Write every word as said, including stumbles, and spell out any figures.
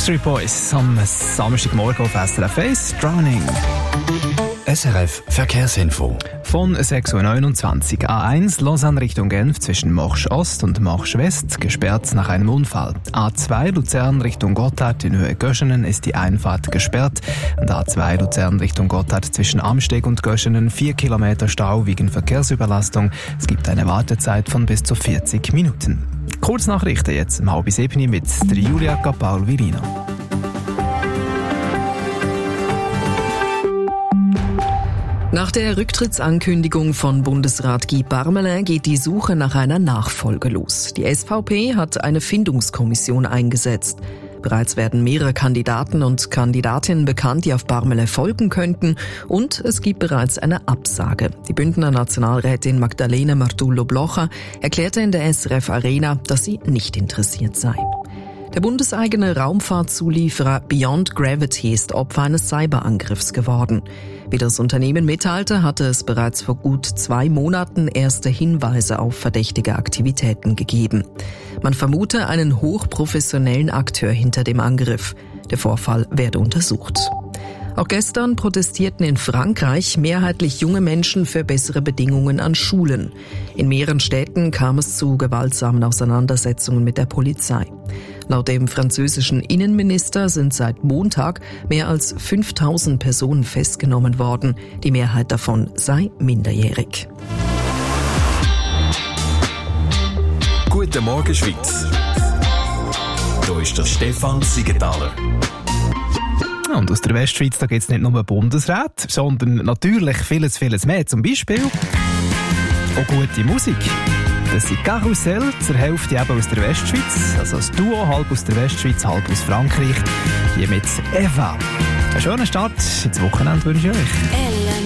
Backstreet Boys am Samstagmorgen auf S R F eins, Drowning. S R F Verkehrsinfo. Von sechs Uhr neunundzwanzig A eins Lausanne Richtung Genf zwischen Morsch Ost und Morsch West gesperrt nach einem Unfall. A zwei Luzern Richtung Gotthard in Höhe Göschenen ist die Einfahrt gesperrt. Und A zwei Luzern Richtung Gotthard zwischen Amsteg und Göschenen vier Kilometer Stau wegen Verkehrsüberlastung. Es gibt eine Wartezeit von bis zu vierzig Minuten. Kurznachrichten jetzt um halb sieben mit der Julia Capaul-Virino. Nach der Rücktrittsankündigung von Bundesrat Guy Parmelin geht die Suche nach einer Nachfolge los. Die S V P hat eine Findungskommission eingesetzt. Bereits werden mehrere Kandidaten und Kandidatinnen bekannt, die auf Parmelin folgen könnten. Und es gibt bereits eine Absage. Die Bündner Nationalrätin Magdalena Martullo-Blocher erklärte in der S R F Arena, dass sie nicht interessiert sei. Der bundeseigene Raumfahrtzulieferer Beyond Gravity ist Opfer eines Cyberangriffs geworden. Wie das Unternehmen mitteilte, hatte es bereits vor gut zwei Monaten erste Hinweise auf verdächtige Aktivitäten gegeben. Man vermute einen hochprofessionellen Akteur hinter dem Angriff. Der Vorfall werde untersucht. Auch gestern protestierten in Frankreich mehrheitlich junge Menschen für bessere Bedingungen an Schulen. In mehreren Städten kam es zu gewaltsamen Auseinandersetzungen mit der Polizei. Laut dem französischen Innenminister sind seit Montag mehr als fünftausend Personen festgenommen worden. Die Mehrheit davon sei minderjährig. Guten Morgen, Schweiz. Hier ist der Stefan Siegenthaler. Und aus der Westschweiz gibt es nicht nur Bundesrat, sondern natürlich vieles, vieles mehr. Zum Beispiel auch gute Musik. Das sind Karussell, zur Hälfte eben aus der Westschweiz. Also das Duo, halb aus der Westschweiz, halb aus Frankreich. Hier mit Eva. Einen schönen Start ins Wochenende wünsche ich euch.